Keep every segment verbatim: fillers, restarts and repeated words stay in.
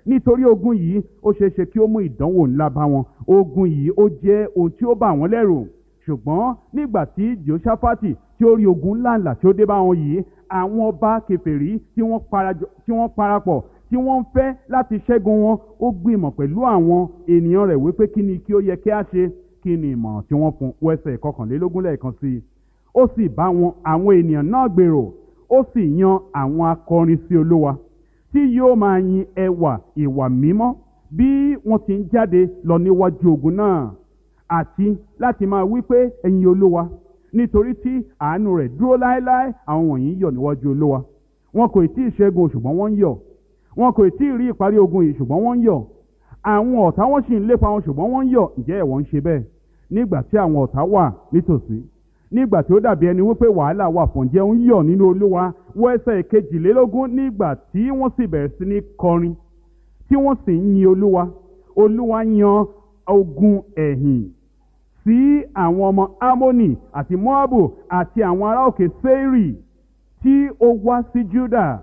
nítorí ogun yìí ó ṣeé ṣe kí ó mú ìdánwò ńlá bá wọn. Ogun yìí ó jẹ́ ohun tí ó bà wọ́n lẹ́rù. Ṣùgbọ́n nígbà tí Jehoṣafati tí ó rí ogun ńláńlá tí ó dé bá wọn yìí, àwọn ọba kèfèrí tí wọ́n parajọ- tí wọ́n parapọ̀ tí wọ́n ń fẹ́ láti ṣẹ́gun wọn, ó gbìmọ̀ pẹ̀lú àwọn ènìyàn rẹ̀ wípé kí ni kí ó yẹ kí a ṣe, kí ni ìmọ̀ràn tí wọ́n fún. Wẹ́sẹ̀ kọkànlélógún lẹ́ẹ̀kan sí i. Ó sì bá wọn àwọn ènìyàn náà gbèrò, ó sì yan àwọn akọrin sí Olúwa tí yóò máa yin ẹwà ìwà mímọ́ bí wọ́n ti ń jáde lọ níwájú ogun náà, àti láti máa wí pé ẹ̀yin Olúwa, nítorí tí àánú rẹ̀ dúró láéláé. Àwọn wọ̀nyí yọ̀ níwájú Olúwa. Wọn kò tí ì ṣẹ́gun ṣùgbọ́n wọ́n ń yọ̀. Wọn kò tí ì rí ìparí ogun yìí ṣùgbọ́n wọ́n ń yọ̀. Àwọn ọ̀tá wọn sì ń lépa wọn ṣùgbọ́n wọ́n ń yọ̀. Ǹjẹ́ ẹ̀wọ̀n ń ṣe bẹ́ẹ̀? Nígbà tí àwọn ọ̀tá wà nítòsí, nígbà tí ó dàbí ẹni wípé wàhálà wà fún, ǹjẹ́ ń yọ̀ nínú Olúwa? Wọ ẹsẹ̀ kejìlélógún. Nígbà tí wọ́n sì bẹ̀rẹ̀ sí ní kọrin tí wọ́n sì ń yin Olúwa, Olúwa yan ogun ẹ̀yìn sí àwọn ọmọ Amoni àti Moabu àti àwọn ará òkè Seiri tí ó wá sí Juda,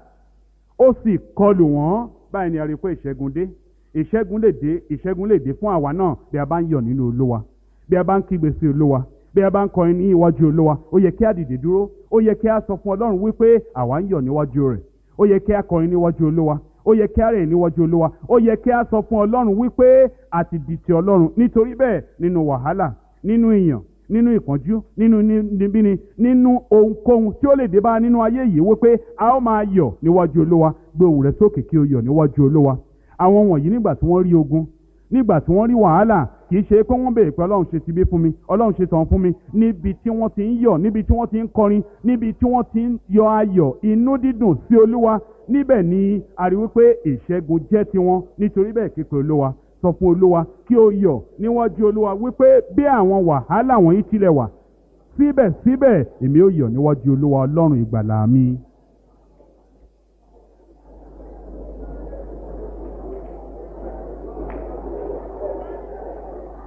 ó sì kọlù wọ́n. Báyìí ni a rí i pé ìṣẹ́gun dé. Ìṣẹ́gun lè dé, ìṣẹ́gun lè dé fún àwa náà bí a bá ń yọ̀ nínú Olúwa, bí a bá ń kígbe sí Olúwa, bí a bá ń kọrin ní iwájú Olúwa. Ó yẹ kí a dìde dúró, ó yẹ kí a sọ fún Ọlọ́run wípé àwa ń yọ̀ níwájú rẹ̀. Ó yẹ kí a kọrin níwájú Olúwa, ó yẹ kí a rìn níwájú Olúwa, ó yẹ kí a sọ fún Ọlọ́run wípé a ti di ti Ọlọ́run. Nítorí bẹ́ẹ̀, nínú wàhálà, nínú ìyàn, nínú ìpọ́njú, nínú níbíni, nínú ohunkóhun tí ó lè dé bá nínú ayé yìí, wípé a ó máa yọ̀ níwájú Olúwa. Gbé ohùn rẹ sókè kí o yọ̀ níwájú Olúwa. Àwọn wọ̀nyí nígbà tí wọ́n rí ogun, nígbà tí wọ́n rí wàhálà, kì í ṣe pé wọ́n béèrè pé Ọlọ́run ṣe tibí fún mi, Ọlọ́run ṣe tọ̀hún fún mi. Níbi tí wọ́n ti ń yọ̀, níbi tí wọ́n ti ń kọrin, níbi tí wọ́n ti ń yọ ayọ̀ inú dídùn sí Olúwa, níbẹ̀ ni a rí wípé ìṣẹ́gun jẹ́ tiwọn. Nítorí bẹ́ẹ̀, képe Olúwa, sọ fún Olúwa kí o yọ̀ níwájú Olúwa wípé bí àwọn wàhálà wọ̀nyí tilẹ̀ wà, síbẹ̀síbẹ̀ èmi ó yọ̀ níwájú Olúwa Ọlọ́run ìgbàlà mi.